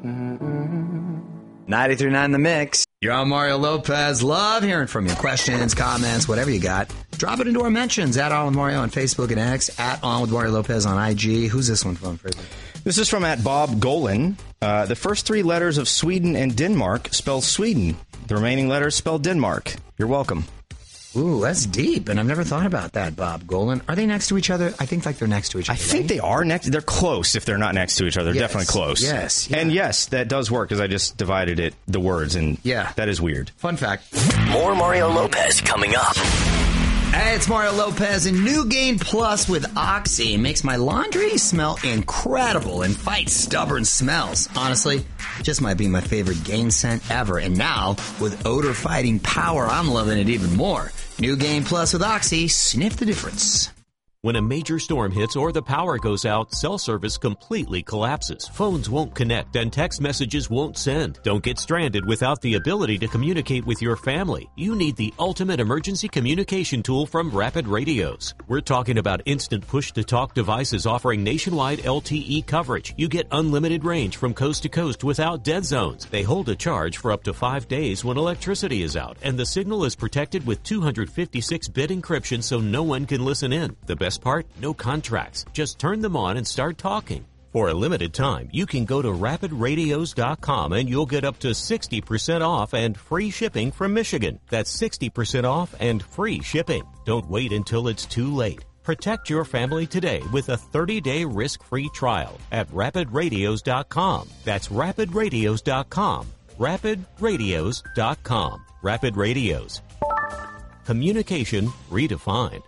93.9 The Mix. You're on Mario Lopez. Love hearing from you. Questions, comments, whatever you got. Drop it into our mentions. At On With Mario on Facebook and X. At On With Mario Lopez on IG. Who's this one from, Fraser? This is from at Bob Golan. The first three letters of Sweden and Denmark spell Sweden. The remaining letters spell Denmark. You're welcome. Ooh, that's deep, and I've never thought about that, Bob Golan. Are they next to each other? I think they're next to each other. I think they are next. They're close if they're not next to each other. They're definitely close. Yes. Yeah. And yes, that does work because I just divided the words, and that is weird. Fun fact. More Mario Lopez coming up. Hey, it's Mario Lopez, and New Gain Plus with Oxy makes my laundry smell incredible and fights stubborn smells. Honestly, just might be my favorite Gain scent ever. And now, with odor-fighting power, I'm loving it even more. New Gain Plus with Oxy. Sniff the difference. When a major storm hits or the power goes out, cell service completely collapses. Phones won't connect and text messages won't send. Don't get stranded without the ability to communicate with your family. You need the ultimate emergency communication tool from Rapid Radios. We're talking about instant push-to-talk devices offering nationwide LTE coverage. You get unlimited range from coast to coast without dead zones. They hold a charge for up to 5 days when electricity is out, and the signal is protected with 256-bit encryption so no one can listen in. The best part? No contracts. Just turn them on and start talking. For a limited time, you can go to rapidradios.com and you'll get up to 60% off and free shipping from Michigan. That's 60% off and free shipping. Don't wait until it's too late. Protect your family today with a 30-day risk-free trial at rapidradios.com. That's rapidradios.com. rapidradios.com. Rapid Radios. Communication redefined.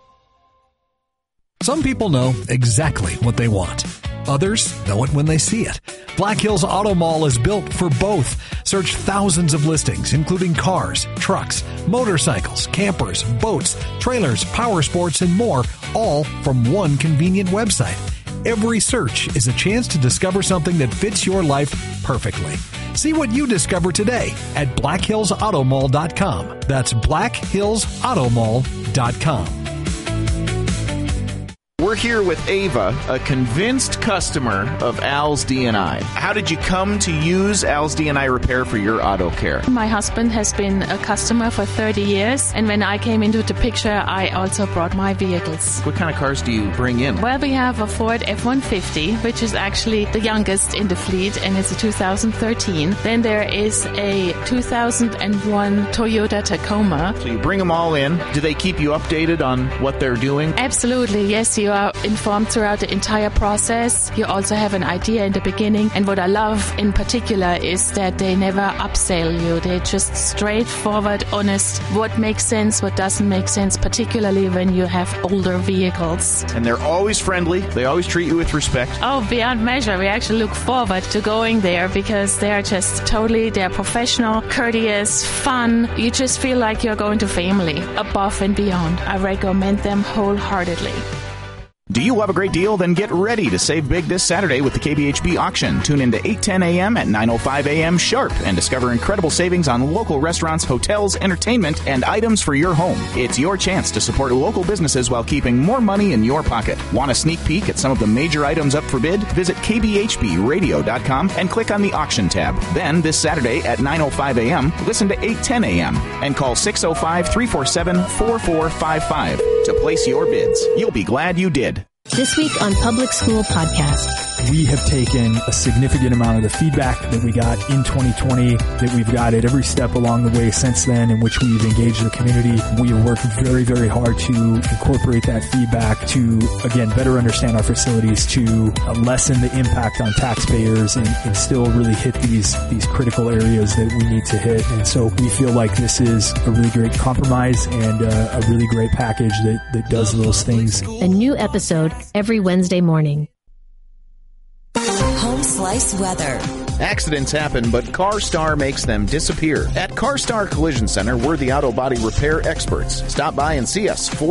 Some people know exactly what they want. Others know it when they see it. Black Hills Auto Mall is built for both. Search thousands of listings, including cars, trucks, motorcycles, campers, boats, trailers, power sports, and more, all from one convenient website. Every search is a chance to discover something that fits your life perfectly. See what you discover today at blackhillsautomall.com. That's blackhillsautomall.com. We're here with Ava, a convinced customer of Al's D&I. How did you come to use Al's D&I Repair for your auto care? My husband has been a customer for 30 years, and when I came into the picture, I also brought my vehicles. What kind of cars do you bring in? Well, we have a Ford F-150, which is actually the youngest in the fleet, and it's a 2013. Then there is a 2001 Toyota Tacoma. So you bring them all in. Do they keep you updated on what they're doing? Absolutely, yes. You are informed throughout the entire process. You also have an idea in the beginning. And what I love in particular is that they never upsell you. They're just straightforward, honest, what makes sense, what doesn't make sense, particularly when you have older vehicles. And they're always friendly. They always treat you with respect. Oh, beyond measure. We actually look forward to going there because they're just they're professional, courteous, fun. You just feel like you're going to family, above and beyond. I recommend them wholeheartedly. Do you love a great deal? Then get ready to save big this Saturday with the KBHB auction. Tune in to 8:10 a.m. at 9:05 a.m. sharp and discover incredible savings on local restaurants, hotels, entertainment, and items for your home. It's your chance to support local businesses while keeping more money in your pocket. Want a sneak peek at some of the major items up for bid? Visit kbhbradio.com and click on the auction tab. Then, this Saturday at 9:05 a.m., listen to 8:10 a.m. and call 605-347-4455 to place your bids. You'll be glad you did. This week on Public School Podcast. We have taken a significant amount of the feedback that we got in 2020, that we've got at every step along the way since then, in which we've engaged the community. We have worked very, very hard to incorporate that feedback to, again, better understand our facilities, to lessen the impact on taxpayers and still really hit these critical areas that we need to hit. And so we feel like this is a really great compromise and a really great package that does those things. A new episode every Wednesday morning. Home Slice Weather. Accidents happen, but CarStar makes them disappear. At CarStar Collision Center, we're the auto body repair experts. Stop by and see us.